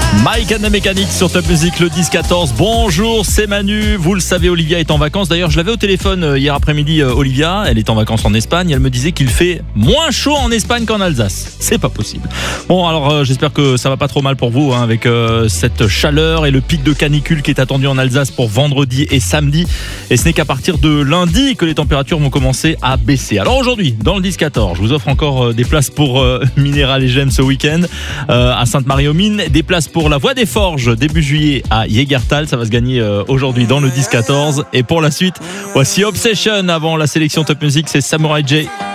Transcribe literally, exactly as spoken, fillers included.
Mike and the Mechanics sur Top Music, le dix quatorze. Bonjour, c'est Manu. Vous le savez, Olivia est en vacances. D'ailleurs, je l'avais au téléphone hier après-midi, Olivia. Elle est en vacances en Espagne. Elle me disait qu'il fait moins chaud en Espagne qu'en Alsace. C'est pas possible. Bon, alors euh, j'espère que ça va pas trop mal pour vous, hein, avec euh, cette chaleur et le pic de canicule qui est attendu en Alsace pour vendredi et samedi. Et ce n'est qu'à partir de lundi que les températures vont commencer à baisser. Alors aujourd'hui, dans le dix quatorze, je vous offre encore euh, des places pour euh, Minéral et Gemmes ce week-end euh, à Sainte-Marie-aux-Mines. Des places pour la Voix des Forges début juillet à Jägertal. Ça va se gagner euh, aujourd'hui dans le dix quatorze. Et pour la suite, voici Obsession avant la sélection Top Music. C'est Samurai J.